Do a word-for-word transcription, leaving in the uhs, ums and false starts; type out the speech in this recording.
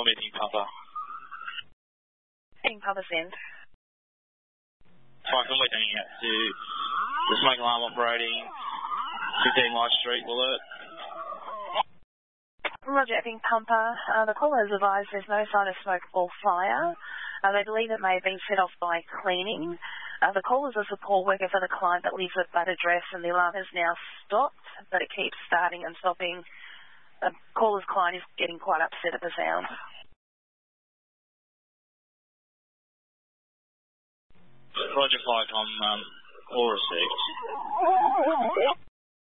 Columbia Pink Papa. Pink Papa send. Fine, we're turning out to the smoke alarm operating, fifteen Live Street, alert. Roger, Pink Papa. Uh, the caller has advised there's no sign of smoke or fire. Uh, they believe it may have been set off by cleaning. Uh, the caller is a support worker for the client that lives at that address, and the alarm has now stopped, but it keeps starting and stopping. The caller's client is getting quite upset at the sound. Roger, flight on um, all received.